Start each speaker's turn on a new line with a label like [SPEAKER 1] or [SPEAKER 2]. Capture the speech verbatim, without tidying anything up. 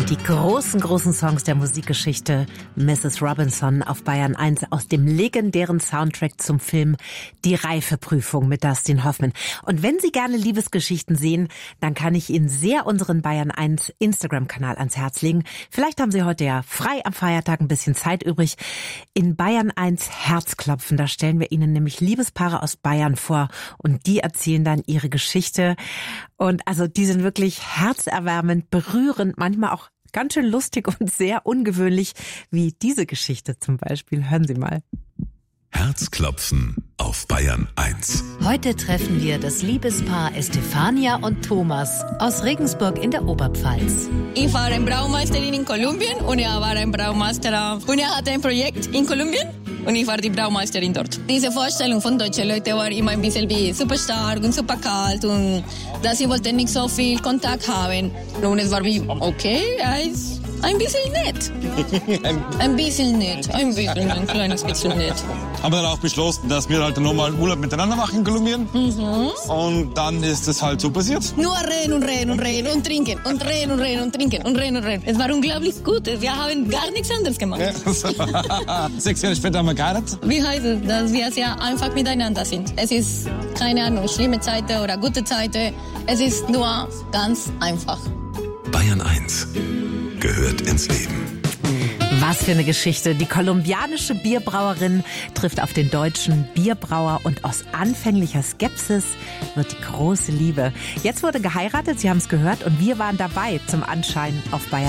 [SPEAKER 1] Die großen, großen Songs der Musikgeschichte. Misses Robinson auf Bayern eins aus dem legendären Soundtrack zum Film Die Reifeprüfung mit Dustin Hoffman. Und wenn Sie gerne Liebesgeschichten sehen, dann kann ich Ihnen sehr unseren Bayern eins Instagram-Kanal ans Herz legen. Vielleicht haben Sie heute ja frei am Feiertag ein bisschen Zeit übrig. In Bayern eins Herzklopfen, da stellen wir Ihnen nämlich Liebespaare aus Bayern vor und die erzählen dann ihre Geschichte. Und also die sind wirklich herzerwärmend, berührend, manchmal auch ganz schön lustig und sehr ungewöhnlich, wie diese Geschichte zum Beispiel. Hören Sie mal.
[SPEAKER 2] Herzklopfen auf Bayern eins.
[SPEAKER 3] Heute treffen wir das Liebespaar Estefania und Thomas aus Regensburg in der Oberpfalz.
[SPEAKER 4] Ich war ein Braumeisterin in Kolumbien und er war ein Braumeister und er hatte ein Projekt in Kolumbien und ich war die Braumeisterin dort. Diese Vorstellung von deutschen Leuten war immer ein bisschen wie super stark und super kalt und dass sie wollten nicht so viel Kontakt haben. Und es war wie, okay, er ist ein bisschen nett. Ein bisschen nett, ein bisschen, ein kleines bisschen nett.
[SPEAKER 5] Haben wir dann auch beschlossen, dass wir halt nochmal Urlaub miteinander machen in Kolumbien. Mhm. Und dann ist es halt so passiert.
[SPEAKER 4] Nur reden und reden und reden und trinken und reden und reden und trinken und reden und reden. Es war unglaublich gut. Wir haben gar nichts anderes gemacht.
[SPEAKER 5] Ja. Sechs Jahre später haben wir geheiratet.
[SPEAKER 4] Wie heißt es, dass wir sehr einfach miteinander sind? Es ist, keine Ahnung, schlimme Zeiten oder gute Zeiten. Es ist nur ganz einfach.
[SPEAKER 2] Bayern eins gehört ins Leben.
[SPEAKER 1] Was für eine Geschichte. Die kolumbianische Bierbrauerin trifft auf den deutschen Bierbrauer und aus anfänglicher Skepsis wird die große Liebe. Jetzt wurde geheiratet, Sie haben es gehört, und wir waren dabei zum Anschein auf Bayern.